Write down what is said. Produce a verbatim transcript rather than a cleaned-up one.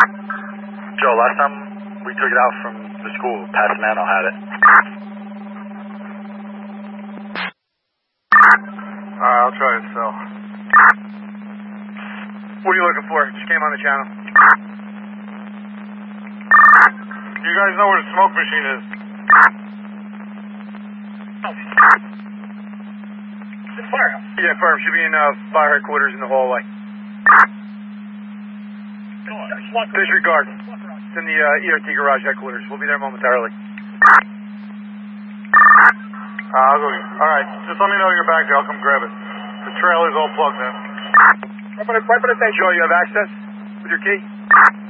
Joe, last time we took it out from the school, Pat Mano had it. Alright, I'll try it, Phil. What are you looking for? Just came on the channel. You guys know where the smoke machine is? The firehouse. Yeah, firm. Should be in uh, fire headquarters in the hallway. Disregard. It's in the uh, E R T garage headquarters. We'll be there momentarily. Uh, I'll go. Alright, just let me know you're back there. I'll come grab it. The trailer's all plugged in. Right by the, right by the station. Joe, you have access with your key?